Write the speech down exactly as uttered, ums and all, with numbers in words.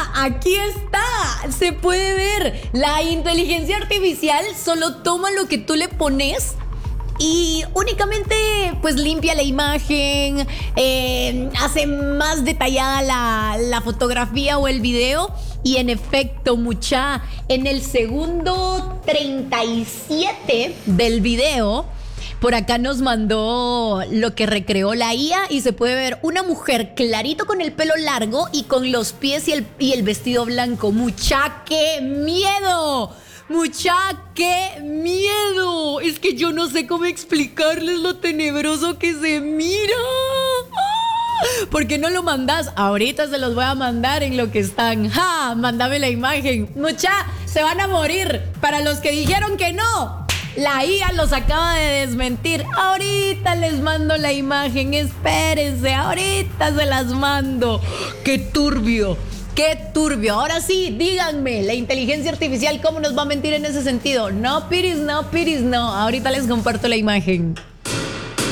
aquí está. Se puede ver. La inteligencia artificial solo toma lo que tú le pones y únicamente pues limpia la imagen, eh, hace más detallada la, la fotografía o el video. Y en efecto, mucha, en el segundo treinta y siete del video, por acá nos mandó lo que recreó la I A y se puede ver una mujer clarito con el pelo largo y con los pies y el, y el vestido blanco. ¡Mucha, qué miedo! ¡Mucha, qué miedo! Es que yo no sé cómo explicarles lo tenebroso que se mira. ¿Por qué no lo mandas? Ahorita se los voy a mandar en lo que están. ¡Ja! Mándame la imagen. Mucha, se van a morir. Para los que dijeron que no, la I A los acaba de desmentir. Ahorita les mando la imagen. Espérense, ahorita se las mando. ¡Qué turbio! ¡Qué turbio! Ahora sí, díganme, la inteligencia artificial, ¿cómo nos va a mentir en ese sentido? No, Piris, no, Piris, no. Ahorita les comparto la imagen.